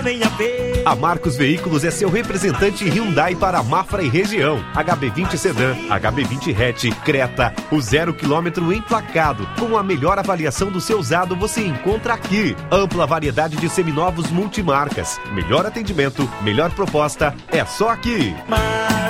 venha ver. A Marcos Veículos é seu representante Hyundai para Mafra e região. HB20 Sedan, HB20 Hatch, Creta, o 0 km emplacado. Com a melhor avaliação do seu usado você encontra aqui. Ampla variedade de seminovos multimarcas. Melhor atendimento, melhor proposta, é só aqui.